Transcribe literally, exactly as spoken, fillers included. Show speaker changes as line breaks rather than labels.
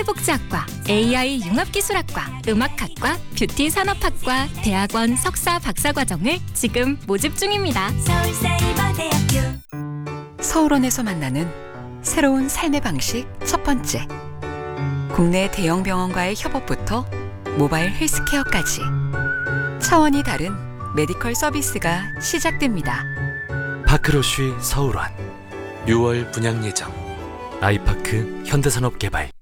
사회복지학과, 에이아이 융합기술학과, 음악학과, 뷰티산업학과, 대학원 석사 박사과정을 지금 모집 중입니다.
서울사이버대학교.
서울원에서 만나는 새로운 삶의 방식 첫 번째. 국내 대형 병원과의 협업부터 모바일 헬스케어까지 차원이 다른 메디컬 서비스가 시작됩니다.
파크로쉬 서울원 유월 분양 예정. 아이파크 현대산업개발.